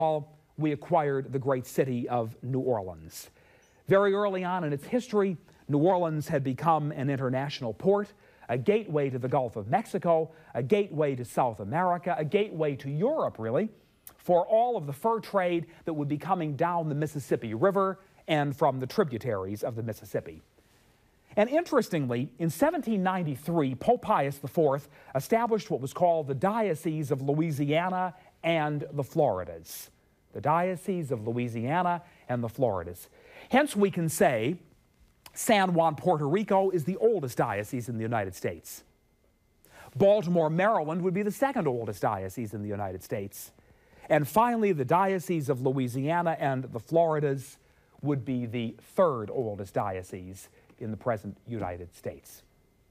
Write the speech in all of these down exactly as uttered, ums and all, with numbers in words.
we acquired the great city of New Orleans. Very early on in its history, New Orleans had become an international port, a gateway to the Gulf of Mexico, a gateway to South America, a gateway to Europe, really, for all of the fur trade that would be coming down the Mississippi River and from the tributaries of the Mississippi. And interestingly, in seventeen ninety-three, Pope Pius the Fourth established what was called the Diocese of Louisiana and the Floridas. The Diocese of Louisiana and the Floridas. Hence, we can say San Juan, Puerto Rico is the oldest diocese in the United States. Baltimore, Maryland would be the second oldest diocese in the United States. And finally, the Diocese of Louisiana and the Floridas would be the third oldest diocese in the present United States.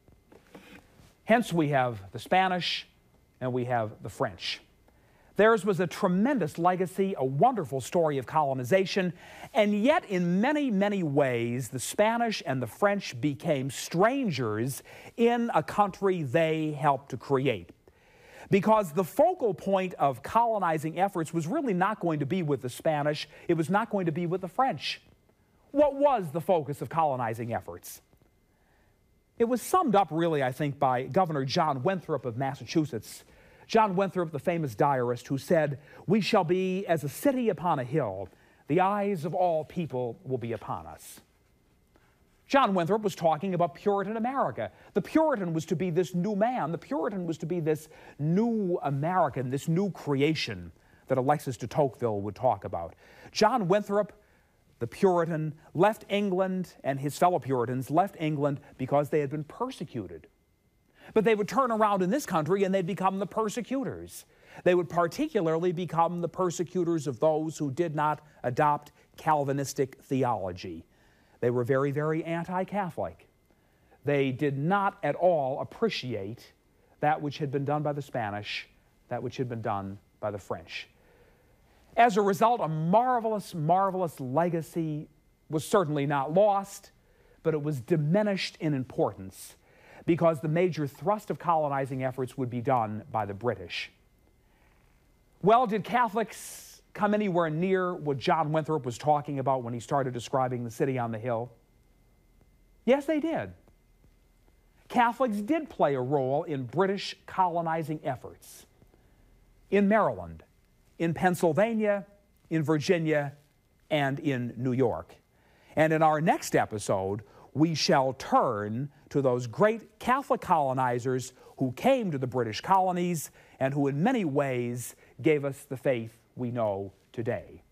Hence, we have the Spanish and we have the French. Theirs was a tremendous legacy, a wonderful story of colonization, and yet in many, many ways, the Spanish and the French became strangers in a country they helped to create. Because the focal point of colonizing efforts was really not going to be with the Spanish, it was not going to be with the French. What was the focus of colonizing efforts? It was summed up really, I think, by Governor John Winthrop of Massachusetts. John Winthrop, the famous diarist, who said, "We shall be as a city upon a hill. The eyes of all people will be upon us." John Winthrop was talking about Puritan America. The Puritan was to be this new man. The Puritan was to be this new American, this new creation that Alexis de Tocqueville would talk about. John Winthrop, the Puritan, left England, and his fellow Puritans left England because they had been persecuted. But they would turn around in this country and they'd become the persecutors. They would particularly become the persecutors of those who did not adopt Calvinistic theology. They were very, very anti-Catholic. They did not at all appreciate that which had been done by the Spanish, that which had been done by the French. As a result, a marvelous, marvelous legacy was certainly not lost, but it was diminished in importance because the major thrust of colonizing efforts would be done by the British. Well, did Catholics come anywhere near what John Winthrop was talking about when he started describing the city on the hill? Yes, they did. Catholics did play a role in British colonizing efforts in Maryland, in Pennsylvania, in Virginia, and in New York. And in our next episode, we shall turn to those great Catholic colonizers who came to the British colonies and who in many ways gave us the faith we know today.